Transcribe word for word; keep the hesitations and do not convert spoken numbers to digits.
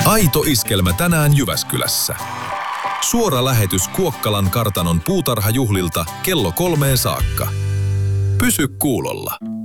Aito iskelmä tänään Jyväskylässä. Suora lähetys Kuokkalan kartanon puutarhajuhlilta kello kolmeen saakka. Pysy kuulolla.